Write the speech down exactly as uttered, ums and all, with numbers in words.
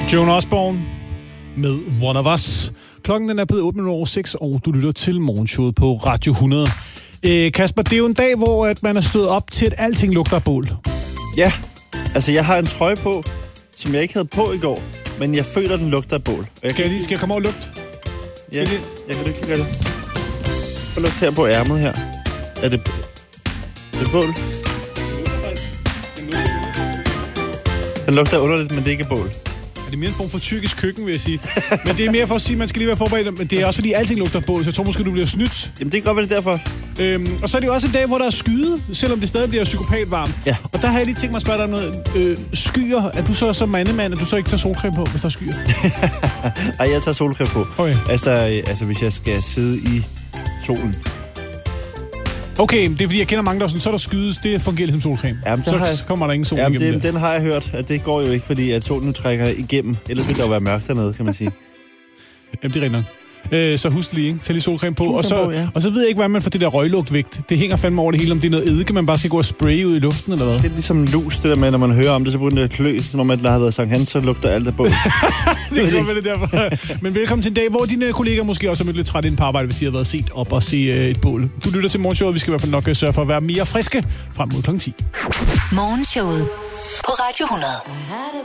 Joan Osborne med One of Us. Klokken den er blevet otte minutter over seks, og du lytter til morgenshowet på Radio hundrede. Øh, Kasper, det er jo en dag, hvor at man er stået op til, at alting lugter af bål. Ja, altså jeg har en trøje på, som jeg ikke havde på i går, men jeg føler, den lugter af bål. Jeg skal, jeg lige, skal jeg komme over og lugte? Ja, jeg, jeg kan ikke gøre det. Jeg lugter her på ærmet her. Er det, er det bål? Den lugter underligt, men det er ikke bål. Er det mere en form for tyrkisk køkken, vil jeg sige. Men det er mere for at sige, at man skal lige være forberedt. Men det er også fordi, alting lugter bål, så jeg tror måske, du bliver snydt. Jamen det kan godt være det derfor. Øhm, og så er det jo også en dag, hvor der er skyde, selvom det stadig bliver psykopat varmt. Ja. Og der har jeg lige tænkt mig at spørge dig om noget. Øh, skyer, er du så som mandemand, at du så ikke tager solcreme på, hvis der er skyer? Ej, jeg tager solcreme på. Okay. Altså, altså, hvis jeg skal sidde i solen. Okay, det er fordi, jeg kender mange, der sådan, så er der skydes, det fungerer ligesom solcreme. Jamen, så jeg... kommer der ingen sol Jamen, igennem det, det. Den har jeg hørt, at det går jo ikke, fordi at solen trækker igennem. Ellers vil der jo være mørkt dernede, kan man sige. Jamen, det er rigtigt nok. Øh, så husk lige, ikke? Tag lige solcreme på. Solcreme og, så, på, ja. og så ved jeg ikke, hvad man får det der røglugtvægt. Det hænger fandme over det hele, om det er noget eddike, man bare skal gå og spraye ud i luften, eller hvad? Det er ligesom lus, det der med, når man hører om det, så begynder det at klø, som om at der har været Sankt Hans, så lugter alt af bål. det kan godt være det derfor. Men velkommen til en dag, hvor dine kolleger måske også er lidt træt ind på arbejde, hvis de har været set op og se øh, et bål. Du lytter til morgenshowet, vi skal i hvert fald nok sørge for at være mere friske frem mod klokken ti. Morgenshowet på Radio hundrede.